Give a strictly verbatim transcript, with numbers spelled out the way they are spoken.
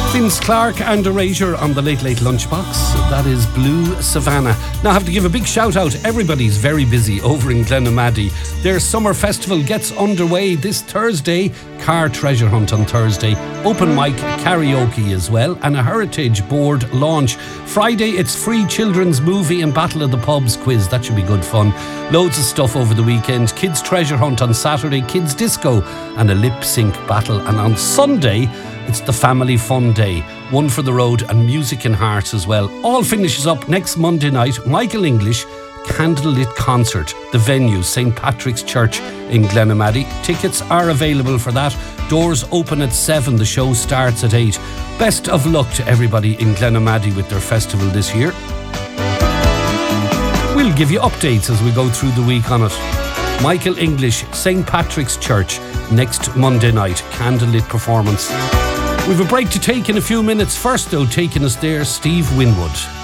Vince Clarke and Erasure on the Late Late Lunchbox. That is Blue Savannah. Now I have to give a big shout out. Everybody's very busy over in Glenamaddy. Their summer festival gets underway this Thursday. Car treasure hunt on Thursday. Open mic karaoke as well. And a heritage board launch. Friday it's free children's movie and Battle of the Pubs quiz. That should be good fun. Loads of stuff over the weekend. Kids treasure hunt on Saturday. Kids disco and a lip sync battle. And on Sunday it's the family fun day. One for the road and music in hearts as well. All finishes up next Monday night. Michael English candlelit concert. The venue, Saint Patrick's Church in Glenamaddy. Tickets are available for that. Doors open at seven. The show starts at eight. Best of luck to everybody in Glenamaddy with their festival this year. We'll give you updates as we go through the week on it. Michael English, Saint Patrick's Church, next Monday night. Candlelit performance. We've a break to take in a few minutes. First though, taking us there, Steve Winwood.